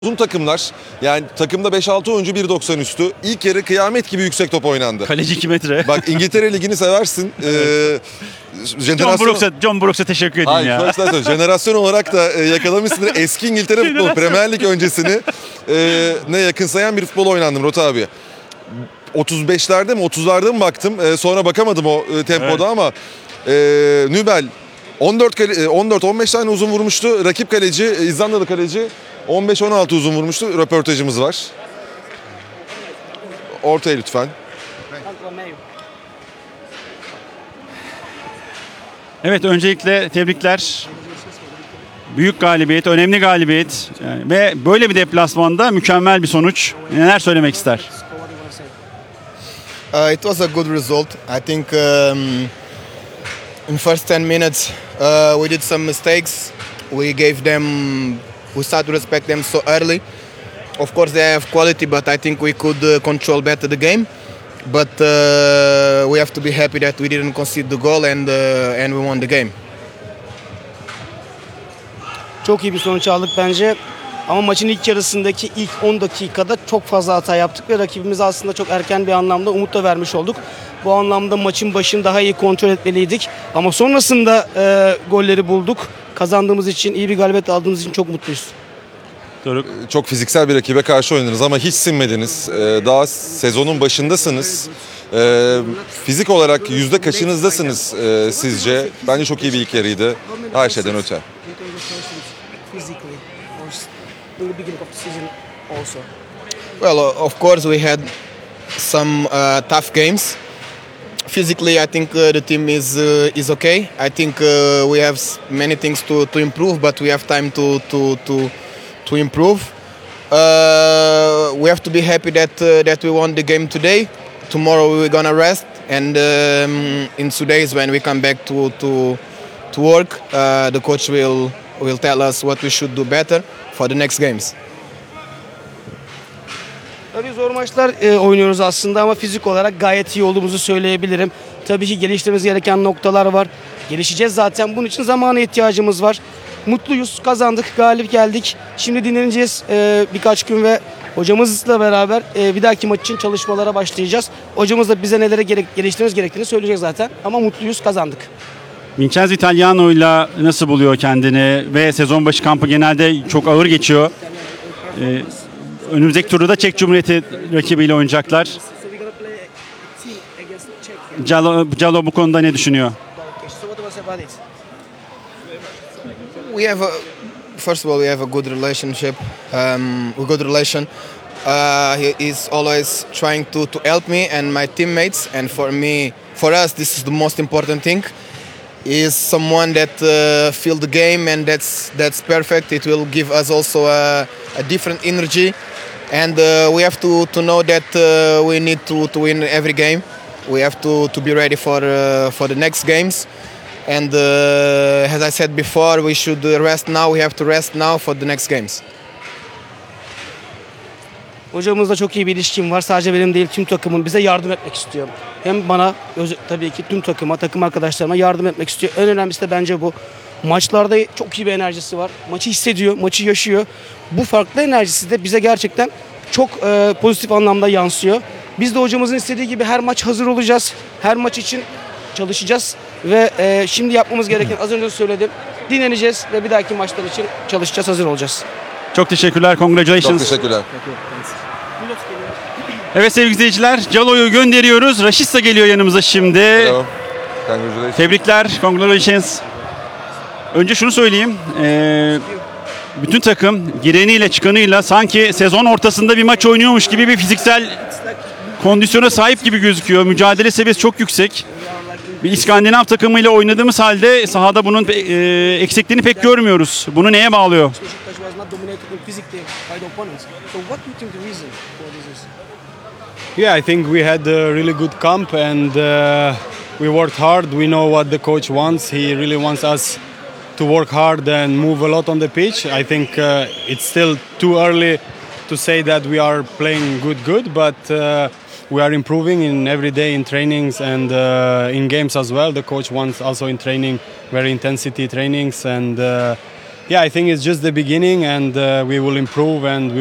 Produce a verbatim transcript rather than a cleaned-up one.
Uzun takımlar, yani takımda beş altı oyuncu bir doksan üstü. İlk yarı kıyamet gibi yüksek top oynandı. Kaleci iki metre. Bak İngiltere Ligi'ni seversin. Ee, John Brooks'a John Brooks'a teşekkür edeyim Hayır, ya. Hayır, jenerasyon olarak da e, yakalamışsındır. Eski İngiltere futbolu, Premier Lig öncesini e, ne yakınsayan bir futbol oynandım Rota abi. otuz beşlerde mi otuzlarda mı baktım. E, sonra bakamadım o e, tempoda evet. Ama e, Nübel on dört on beş tane uzun vurmuştu. Rakip kaleci, İzlandalı kaleci on beş on altı uzun vurmuştu. Röportajımız var. Ortaya lütfen. Evet, öncelikle tebrikler. Büyük galibiyet, önemli galibiyet. Yani ve böyle bir deplasmanda mükemmel bir sonuç. Neler söylemek ister? Uh, it was a good result. I think um, in first ten minutes uh, we did some mistakes. We gave them, we started to respect them so early. Of course they have quality, but I think we could uh, control better the game. But uh, we have to be happy that we didn't concede the goal and uh, and we won the game. Çok iyi bir sonuç aldık bence. Ama maçın ilk yarısındaki ilk on dakikada çok fazla hata yaptık ve rakibimize aslında çok erken bir anlamda umut da vermiş olduk. Bu anlamda maçın başını daha iyi kontrol etmeliydik. Ama sonrasında e, golleri bulduk. Kazandığımız için, iyi bir galibiyet aldığımız için çok mutluyuz. Doruk. Çok fiziksel bir rakibe karşı oynadınız ama hiç sinmediniz. Daha sezonun başındasınız. Fizik olarak yüzde kaçınızdasınız sizce? Bence çok iyi bir ilk yarıydı. Her şeyden öte. Well, of course we had some uh, tough games. Physically, I think uh, the team is uh, is okay. I think uh, we have many things to, to improve, but we have time to to to to improve. Uh, we have to be happy that uh, that we won the game today. Tomorrow we're gonna rest, and um, in two days when we come back to to to work, uh, the coach will will tell us what we should do better for the next games. Tabii zor maçlar e, oynuyoruz aslında ama fizik olarak gayet iyi olduğumuzu söyleyebilirim. Tabii ki geliştirmemiz gereken noktalar var. Gelişeceğiz zaten. Bunun için zamana ihtiyacımız var. Mutluyuz, kazandık, galip geldik. Şimdi dinleneceğiz e, birkaç gün ve hocamızla beraber e, bir dahaki maç için çalışmalara başlayacağız. Hocamız da bize nelere gerek, geliştirmemiz gerektiğini söyleyecek zaten. Ama mutluyuz, kazandık. Vincenzo Italiano'yla nasıl buluyor kendini ve sezon başı kampı genelde çok ağır geçiyor. Ee, önümüzdeki turda da Çek Cumhuriyeti rakibiyle oynayacaklar. Calo, Calo bu konuda ne düşünüyor? We have a, first of all, we have a good relationship, um, a good relation. Uh, he is always trying to, to help me and my teammates, and for me, for us, this is the most important thing. He is someone that uh, feel the game, and that's that's perfect. It will give us also a, a different energy, and uh, we have to, to know that uh, we need to, to win every game. We have to, to be ready for uh, for the next games. And uh, as I said before, we should rest now. We have to rest now for the next games. Hocamızla çok iyi bir ilişkim var. Sadece benim değil, tüm takımın bize yardım etmek istiyor. Hem bana, tabii ki tüm takıma, takım arkadaşlarıma yardım etmek istiyor. En önemlisi de bence bu. Maçlarda çok iyi bir enerjisi var. Maçı hissediyor, maçı yaşıyor. Bu farklı enerjisi de bize gerçekten çok e, pozitif anlamda yansıyor. Biz de hocamızın istediği gibi her maç hazır olacağız. Her maç için çalışacağız ve e, şimdi yapmamız gereken, az önce söyledim, dinleneceğiz ve bir dahaki maçlar için çalışacağız, hazır olacağız. Çok teşekkürler, congratulations. Çok teşekkürler. Evet sevgili izleyiciler, Calo'yu gönderiyoruz. Raşitsa geliyor yanımıza şimdi. Hello. Congratulations. Tebrikler, congratulations. Önce şunu söyleyeyim, ee, bütün takım gireniyle çıkanıyla sanki sezon ortasında bir maç oynuyormuş gibi bir fiziksel kondisyona sahip gibi gözüküyor. Mücadele seviyesi çok yüksek. Bir İskandinav takımıyla oynadığımız halde sahada bunun e, eksikliğini pek görmüyoruz. Bunu neye bağlıyor? Yeah, I think we had a really good camp and uh, we worked hard. We know what the coach wants. He really wants us to work hard and move a lot on the pitch. I think uh, it's still too early to say that we are playing good, good, but uh, we are improving in every day in trainings and uh, in games as well. The coach wants also in training very intensity trainings, and uh, yeah, I think it's just the beginning, and uh, we will improve and. We